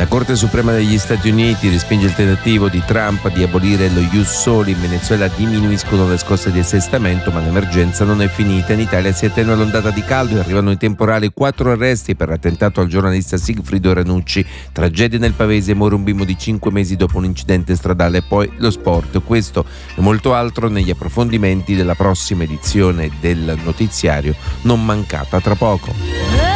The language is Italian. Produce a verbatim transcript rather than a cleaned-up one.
La Corte Suprema degli Stati Uniti respinge il tentativo di Trump di abolire lo ius soli. In Venezuela diminuiscono le scosse di assestamento, ma l'emergenza non è finita. In Italia si attenua l'ondata di caldo e arrivano i temporali. Quattro arresti per l'attentato al giornalista Sigfrido Ranucci. Tragedia nel Pavese, muore un bimbo di cinque mesi dopo un incidente stradale. Poi lo sport. Questo e molto altro negli approfondimenti della prossima edizione del notiziario, non mancata tra poco.